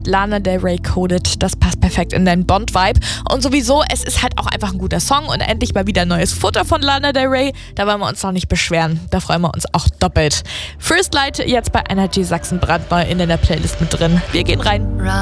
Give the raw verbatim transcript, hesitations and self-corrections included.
Lana Del Rey Coded. Das passt perfekt in deinen Bond-Vibe. Und sowieso, es ist halt auch einfach ein guter Song und endlich mal wieder neues Futter von Lana Del Rey. Da wollen wir uns noch nicht beschweren. Da freuen wir uns auch doppelt. First Light jetzt bei Energy Sachsen brandneu in der Playlist mit drin. Wir gehen rein.